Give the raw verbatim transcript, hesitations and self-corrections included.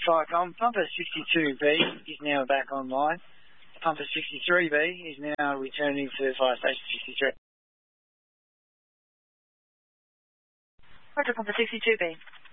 Tricom. Pumper sixty-two B is now back online. Pumper sixty-three B is now returning to fire station sixty-three. Roger, Pumper sixty-two B.